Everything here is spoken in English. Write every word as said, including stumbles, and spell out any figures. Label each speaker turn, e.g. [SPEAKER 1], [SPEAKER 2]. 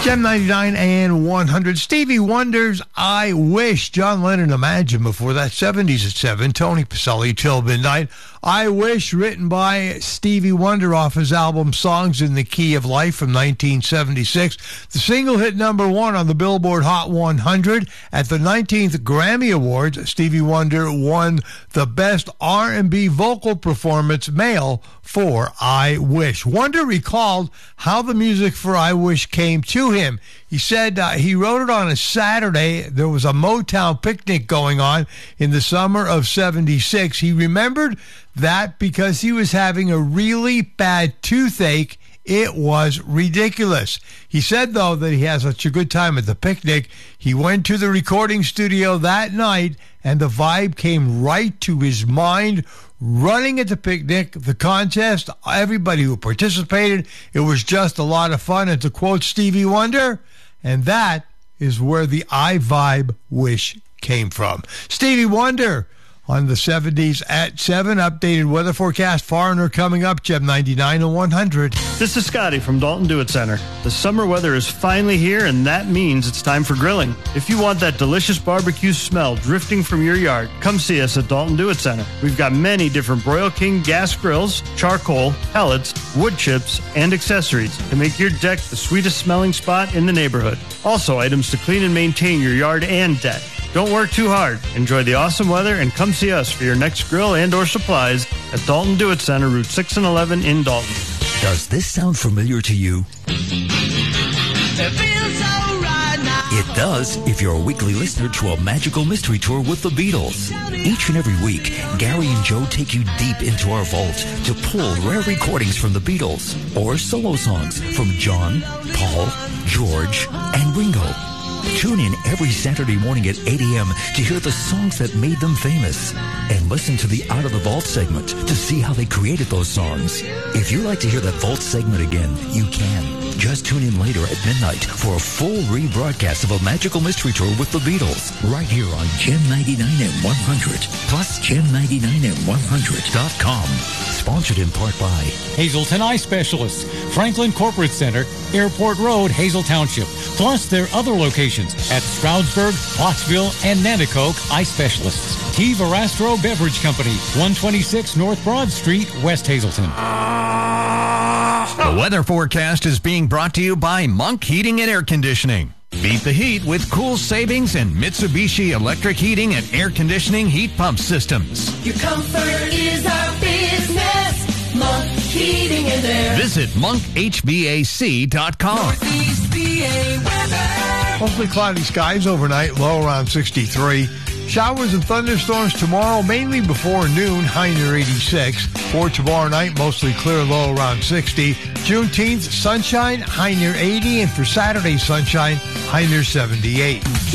[SPEAKER 1] Gem ninety-nine and one hundred. Stevie Wonder's I Wish. John Lennon, Imagine before that. seventies at seven. Tony Pacelli, Till Midnight. I Wish, written by Stevie Wonder off his album Songs in the Key of Life from nineteen seventy-six. The single hit number one on the Billboard Hot one hundred. At the nineteenth Grammy Awards, Stevie Wonder won the Best R and B Vocal Performance Male for I Wish. Wonder recalled how the music for I Wish came to him. He said uh, he wrote it on a Saturday. There was a Motown picnic going on in the summer of seventy-six. He remembered that because he was having a really bad toothache. It was ridiculous. He said, though, that he had such a good time at the picnic. He went to the recording studio that night, and the vibe came right to his mind. Running at the picnic, the contest, everybody who participated, it was just a lot of fun. And to quote Stevie Wonder, and that is where the I Vibe Wish came from. Stevie Wonder on the seventies at seven. Updated weather forecast. Foreigner coming up. Gem ninety-nine and one hundred.
[SPEAKER 2] This is Scotty from Dalton Do It Center. The summer weather is finally here, and that means it's time for grilling. If you want that delicious barbecue smell drifting from your yard, come see us at Dalton Do It Center. We've got many different Broil King gas grills, charcoal, pellets, wood chips, and accessories to make your deck the sweetest smelling spot in the neighborhood. Also, items to clean and maintain your yard and deck. Don't work too hard. Enjoy the awesome weather and come see us for your next grill and or supplies at Dalton Do It Center, Route six and eleven in Dalton.
[SPEAKER 3] Does this sound familiar to you?
[SPEAKER 4] It feels so right now.
[SPEAKER 3] It does if you're a weekly listener to a magical mystery tour with the Beatles. Each and every week, Gary and Joe take you deep into our vault to pull rare recordings from the Beatles or solo songs from John, Paul, George, and Ringo. Tune in every Saturday morning at eight a.m. to hear the songs that made them famous. And listen to the Out of the Vault segment to see how they created those songs. If you'd like to hear that Vault segment again, you can. Just tune in later at midnight for a full rebroadcast of a magical mystery tour with the Beatles. Right here on Gem ninety-nine and one hundred. Plus Gem ninety-nine and one hundred dot com. Sponsored in part by
[SPEAKER 5] Hazelton Eye Specialists, Franklin Corporate Center, Airport Road, Hazel Township. Plus their other locations at Stroudsburg, Pottsville, and Nanticoke Eye Specialists. T. Verastro Beverage Company, one twenty-six North Broad Street, West Hazelton.
[SPEAKER 6] The weather forecast is being brought to you by Monk Heating and Air Conditioning. Beat the heat with cool savings and Mitsubishi electric heating and air conditioning heat pump systems.
[SPEAKER 4] Your comfort is our business. Monk Heating and Air.
[SPEAKER 6] Visit monk h v a c dot com.
[SPEAKER 4] Northeast V A weather.
[SPEAKER 1] Mostly cloudy skies overnight, low around sixty-three. Showers and thunderstorms tomorrow, mainly before noon, high near eighty-six. For tomorrow night, mostly clear, low around sixty. Juneteenth, sunshine, high near eighty. And for Saturday, sunshine, high near seventy-eight.